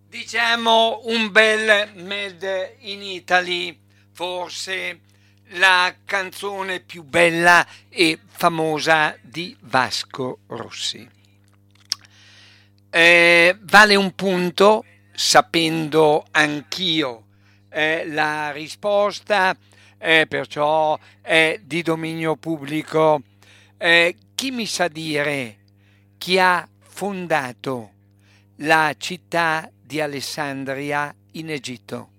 Diciamo un bel Made in Italy, forse la canzone più bella e famosa di Vasco Rossi. Vale un punto, sapendo anch'io la risposta, perciò è di dominio pubblico. Chi mi sa dire chi ha fondato la città di Alessandria in Egitto?